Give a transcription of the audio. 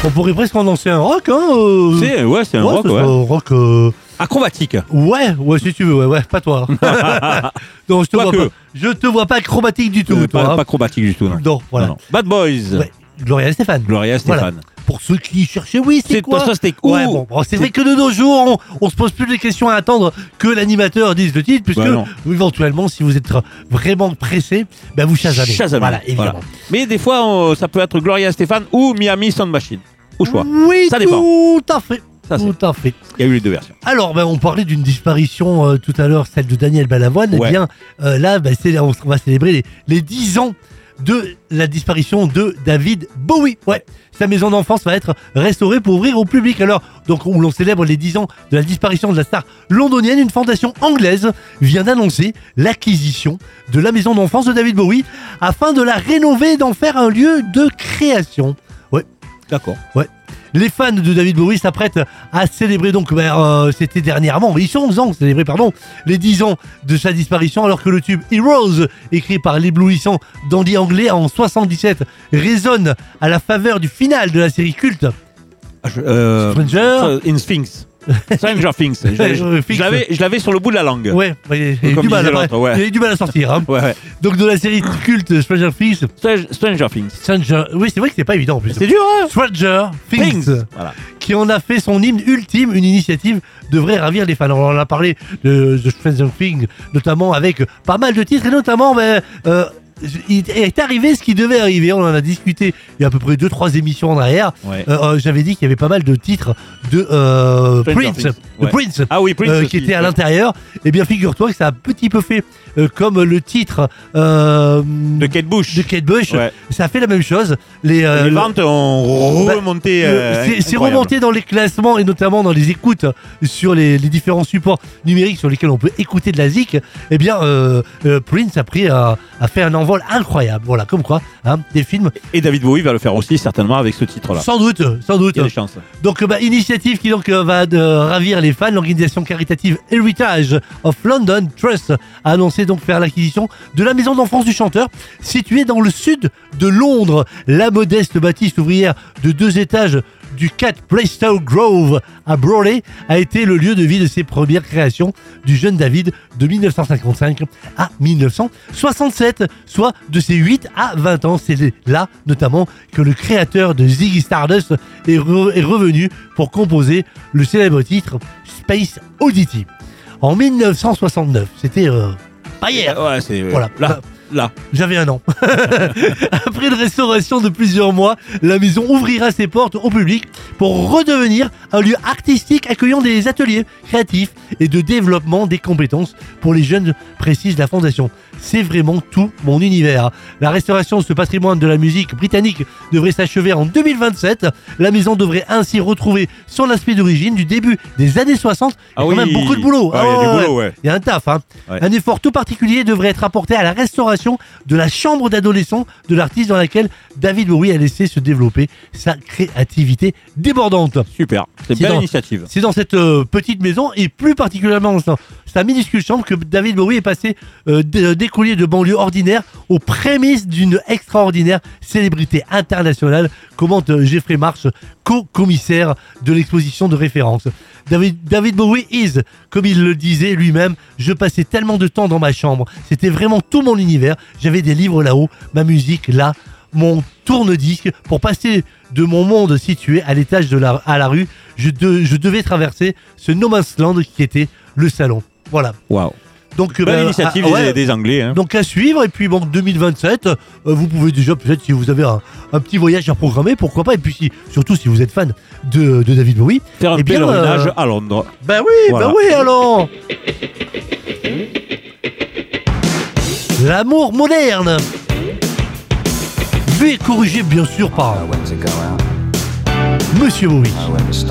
On pourrait presque en lancer un rock, hein. C'est un rock, ouais. Rock. Acrobatique. Ouais, si tu veux, ouais, pas toi. Non, je te vois pas acrobatique du tout, toi. Pas acrobatique du tout, non. Non, voilà. Non. Bad Boys. Ouais. Gloria Estefan. Gloria Estefan. Voilà. Pour ceux qui cherchaient, oui, c'est quoi ça, c'était ouais, bon, c'est vrai que de nos jours, on se pose plus les questions à attendre que l'animateur dise le titre, puisque éventuellement, si vous êtes vraiment pressé, ben vous chasamez. Voilà, évidemment. Voilà. Mais des fois, ça peut être Gloria Estefan ou Miami Sound Machine. Au choix. Oui, ça dépend. Tout à fait. Tout à fait. Il y a eu les deux versions. Alors, on parlait d'une disparition tout à l'heure, celle de Daniel Balavoine. Ouais. Eh bien, là, on va célébrer les 10 ans de la disparition de David Bowie. Ouais. Sa maison d'enfance va être restaurée pour ouvrir au public. Alors, donc, où l'on célèbre les 10 ans de la disparition de la star londonienne, une fondation anglaise vient d'annoncer l'acquisition de la maison d'enfance de David Bowie afin de la rénover et d'en faire un lieu de création. Ouais. D'accord. Ouais. Les fans de David Bowie s'apprêtent à célébrer donc, c'était dernièrement, ils sont en faisant célébrer, les 10 ans de sa disparition, alors que le tube Heroes, écrit par l'éblouissant dandy anglais en 77, résonne à la faveur du final de la série culte. Stranger Things. Je l'avais sur le bout de la langue. Ouais, il y a eu du mal à sortir. Hein. Ouais. Donc de la série culte Stranger Things. Oui, c'est vrai que c'est pas évident en plus. C'est dur, hein. Stranger Things. Voilà. Qui en a fait son hymne ultime, une initiative devrait ravir les fans. Alors, on a parlé de Stranger Things, notamment avec pas mal de titres, et notamment il est arrivé ce qui devait arriver. On en a discuté il y a à peu près 2-3 émissions en arrière. Ouais. J'avais dit qu'il y avait pas mal de titres de Prince, qui étaient à l'intérieur. Et bien, figure-toi que ça a un petit peu fait comme le titre de Kate Bush. Ouais. Ça a fait la même chose. Les ventes ont remonté. C'est remonté dans les classements et notamment dans les écoutes sur les différents supports numériques sur lesquels on peut écouter de la zik. Eh bien, Prince a fait un envol incroyable. Voilà, comme quoi, des films. Et David Bowie va le faire aussi certainement avec ce titre-là. Sans doute. Il y a des chances. Donc, initiative qui va ravir les fans. L'organisation caritative Heritage of London Trust a annoncé donc faire l'acquisition de la maison d'enfance du chanteur, située dans le sud de Londres. La modeste bâtisse ouvrière de 2 étages du 4 Plaistow Grove à Brawley a été le lieu de vie de ses premières créations du jeune David de 1955 à 1967, soit de ses 8 à 20 ans. C'est là notamment que le créateur de Ziggy Stardust est revenu pour composer le célèbre titre Space Oddity. En 1969, c'était pas hier. Ouais, c'est voilà. Là. J'avais 1 an. Après une restauration de plusieurs mois, la maison ouvrira ses portes au public pour redevenir un lieu artistique accueillant des ateliers créatifs et de développement des compétences pour les jeunes, précise la fondation. C'est vraiment tout mon univers. La restauration de ce patrimoine de la musique britannique devrait s'achever en 2027. La maison devrait ainsi retrouver son aspect d'origine du début des années 60. Il y a quand même beaucoup de boulot. Il y a du boulot, ouais. Il y a un taf. Ouais. Un effort tout particulier devrait être apporté à la restauration de la chambre d'adolescent de l'artiste dans laquelle David Bowie a laissé se développer sa créativité débordante. Super, c'est belle initiative. C'est dans cette petite maison et plus particulièrement dans sa minuscule chambre que David Bowie est passé d'écolier de banlieue ordinaire aux prémices d'une extraordinaire célébrité internationale, commente Jeffrey Marsh, co-commissaire de l'exposition de référence. David Bowie is, comme il le disait lui-même, je passais tellement de temps dans ma chambre, c'était vraiment tout mon univers, j'avais des livres là-haut, ma musique là, mon tourne-disque, pour passer de mon monde situé à l'étage à la rue, je devais traverser ce no man's land qui était le salon. Voilà. Waouh. Donc, belle initiative des Anglais. Hein. Donc à suivre, et puis 2027, vous pouvez déjà, peut-être si vous avez un petit voyage à programmer, pourquoi pas, et puis surtout si vous êtes fan de David Bowie. Faire un pèlerinage à Londres. Ben oui, alors L'amour moderne, vu et corrigé bien sûr par Monsieur Bowie.